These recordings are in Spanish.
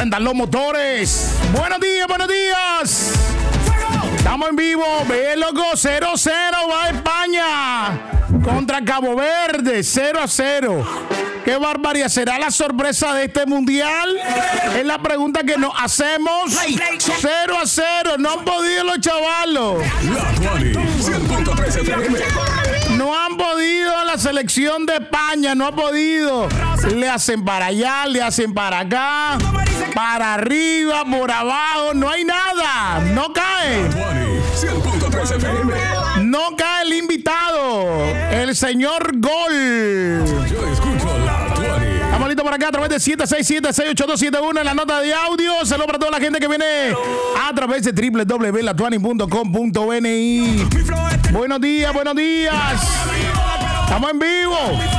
Prendan los motores. Buenos días, buenos días. Estamos en vivo. Ve, loco, 0-0 va España contra Cabo Verde, 0-0. ¡Qué barbaridad! ¿Será la sorpresa de este mundial? Es la pregunta que nos hacemos. 0-0. No han podido los chavalos. La Tuani, 100.3 FM. No han podido la selección de España. No ha podido. Le hacen para allá, le hacen para acá, para arriba, por abajo. No hay nada. No cae. La Tuani, 100.3 FM. No cae el invitado. El señor Gol. Yo escucho La Tuani. Estamos listos por acá a través de 767-68271 en la nota de audio. Saludos para toda la gente que viene a través de www.latuani.com.ni. Buenos días, buenos días. Estamos en vivo.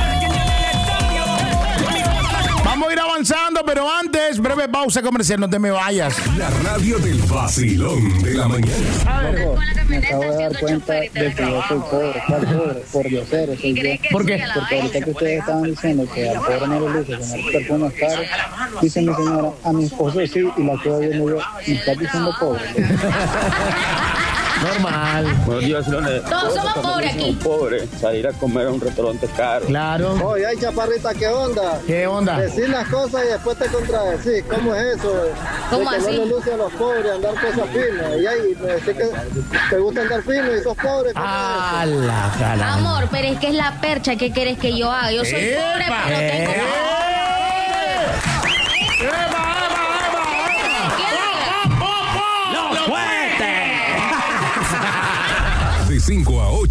Vamos a ir avanzando, pero antes, breve pausa comercial, no te me vayas. La radio del vacilón de la mañana. Me acabo de dar cuenta de que yo soy pobre. ¿Cuál pobre? Por diosero soy yo. ¿Por qué? Porque ahorita que ustedes estaban diciendo que al pobre no le luce tener perfumes caros, dice mi señora, a mi esposo sí, y la que hoy me dio, me está diciendo pobre. Normal. Buenos días, Leones. Todos somos pobres aquí. Pobres, salir a comer a un restaurante caro. Claro. Oye, ay, chaparrita, ¿qué onda? ¿Qué onda? Decir las cosas y después te contradecir. ¿Cómo es eso? ¿Cómo De que así? no le luce a los pobres andar cosas finas. Y ahí me decís que te gusta andar fino y sos pobre. ¿Cómo ¡A la cara! Amor, pero es que es la percha. ¿Qué quieres que yo haga? Yo soy pobre, pero tengo... ¡Los fuertes! De 5 a 8